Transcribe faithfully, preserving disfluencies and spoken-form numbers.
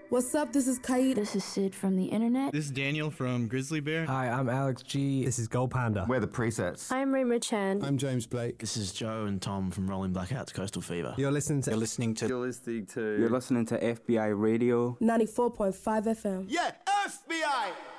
What's up? This is Kaid. This is Sid from the internet. This is Daniel from Grizzly Bear. Hi, I'm Alex G. This is Gold Panda. We're the Presets. I'm Rima Chan. I'm James Blake. This is Joe and Tom from Rolling Blackouts Coastal Fever. You're listening to... You're listening to... You're listening to... You're listening to F B I Radio. ninety-four point five F M. Yeah, F B I!